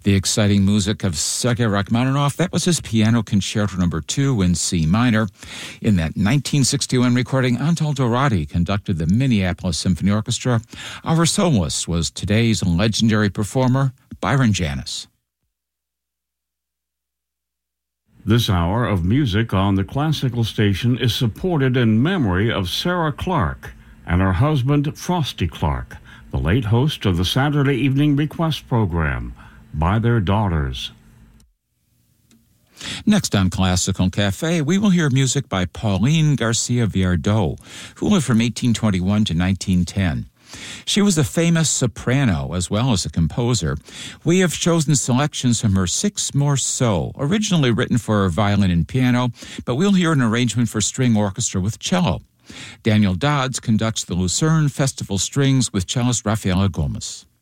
The exciting music of Sergei Rachmaninoff, that was his Piano Concerto No. 2 in C minor. In that 1961 recording, Antal Dorati conducted the Minneapolis Symphony Orchestra. Our soloist was today's legendary performer, Byron Janis. This hour of music on the Classical Station is supported in memory of Sarah Clark and her husband, Frosty Clark, the late host of the Saturday Evening Request program, By Their Daughters. Next on Classical Cafe, we will hear music by Pauline Garcia Viardot, who lived from 1821 to 1910. She was a famous soprano as well as a composer. We have chosen selections from her Six Morceaux, originally written for violin and piano, but we'll hear an arrangement for string orchestra with cello. Daniel Dodds conducts the Lucerne Festival Strings with cellist Rafaela Gomez.